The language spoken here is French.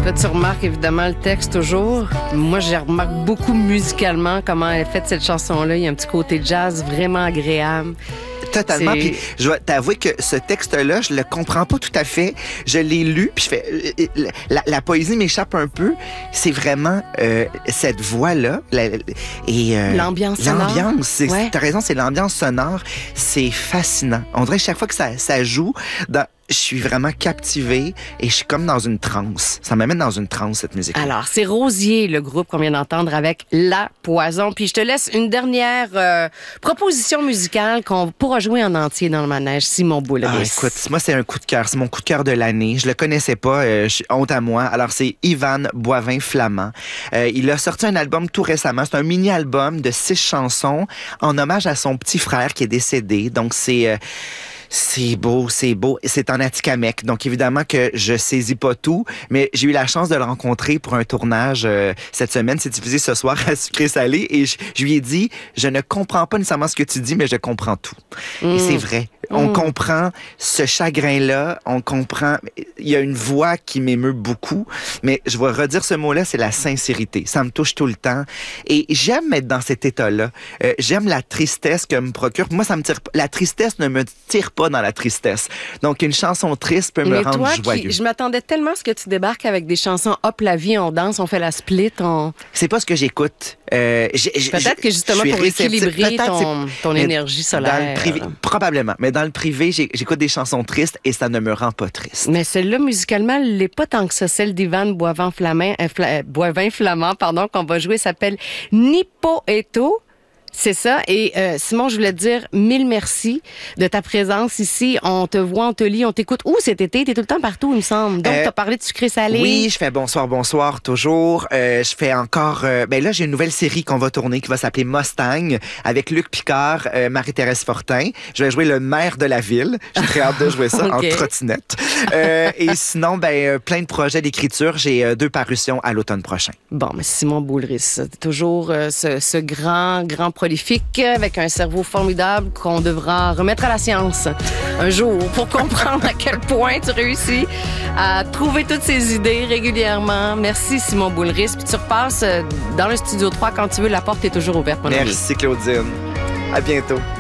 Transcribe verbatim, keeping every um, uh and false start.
Là, tu remarques évidemment le texte toujours. Moi, je remarque beaucoup musicalement comment elle a fait cette chanson-là. Il y a un petit côté jazz vraiment agréable. Totalement. C'est... Puis je dois t'avouer que ce texte-là, je le comprends pas tout à fait. Je l'ai lu, puis je fais la, la poésie m'échappe un peu. C'est vraiment euh, cette voix-là la, et euh, l'ambiance sonore. L'ambiance, c'est, ouais. T'as raison, c'est l'ambiance sonore. C'est fascinant. On dirait que chaque fois que ça, ça joue, dans, je suis vraiment captivée et je suis comme dans une transe. Ça m'amène dans une transe, cette musique. Alors, c'est Rosier, le groupe qu'on vient d'entendre avec La Poison. Puis je te laisse une dernière euh, proposition musicale qu'on pourra jouer en entier dans le manège, Simon Boulris. Ah, écoute, moi, c'est un coup de cœur. C'est mon coup de cœur de l'année. Je le connaissais pas. Euh, je, honte à moi. Alors, c'est Ivan Boivin-Flamand. Euh, il a sorti un album tout récemment. C'est un mini-album de six chansons en hommage à son petit frère qui est décédé. Donc, c'est... Euh, C'est beau, c'est beau. C'est en Atikamekw. Donc, évidemment que je saisis pas tout, mais j'ai eu la chance de le rencontrer pour un tournage euh, cette semaine. C'est diffusé ce soir à Sucré Salé. Et je, je lui ai dit, je ne comprends pas nécessairement ce que tu dis, mais je comprends tout. Mmh. Et c'est vrai. On mmh. comprend ce chagrin-là. On comprend... Il y a une voix qui m'émeut beaucoup. Mais je vais redire ce mot-là, c'est la sincérité. Ça me touche tout le temps. Et j'aime être dans cet état-là. Euh, j'aime la tristesse que me procure. Moi, ça me tire... La tristesse ne me tire pas dans la tristesse. Donc, une chanson triste peut mais me rendre toi, joyeux. Qui, je m'attendais tellement à ce que tu débarques avec des chansons « Hop, la vie, on danse, on fait la split, on... » C'est pas ce que j'écoute. Euh, j'ai, peut-être que justement pour équilibrer ton, ton énergie solaire. Dans le privé, probablement. Mais dans le privé, j'ai, j'écoute des chansons tristes et ça ne me rend pas triste. Mais celle-là, musicalement, elle n'est pas tant que ça. Celle d'Ivan Boivin-Flamand, euh, Fla, Boivin-Flamand, pardon, qu'on va jouer, s'appelle « Nipo Eto ». C'est ça. Et euh, Simon, je voulais te dire mille merci de ta présence ici. On te voit, on te lit, on t'écoute. Où cet été? T'es tout le temps partout, il me semble. Donc, euh, t'as parlé de Sucré Salé. Oui, je fais bonsoir, bonsoir, toujours. Euh, je fais encore... Euh, ben là, j'ai une nouvelle série qu'on va tourner qui va s'appeler Mustang avec Luc Picard, euh, Marie-Thérèse Fortin. Je vais jouer le maire de la ville. J'ai très hâte de jouer ça okay. en trottinette. Euh, et sinon, ben plein de projets d'écriture. J'ai euh, deux parutions à l'automne prochain. Bon, mais Simon Boulris, toujours euh, ce, ce grand, grand prolifique, avec un cerveau formidable qu'on devra remettre à la science un jour pour comprendre à quel point tu réussis à trouver toutes ces idées régulièrement. Merci Simon Boulris. Puis tu repasses dans le studio trois quand tu veux. La porte est toujours ouverte, mon ami. Merci Claudine. À bientôt.